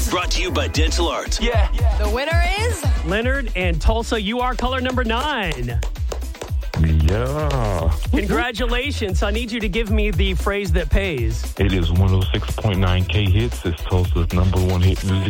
Brought to you by Dental Art. Yeah. The winner is Leonard and Tulsa, you are caller number 9. Yeah. Congratulations. I need you to give me the phrase that pays. It is 106.9 K hits. It's Tulsa's #1 hit music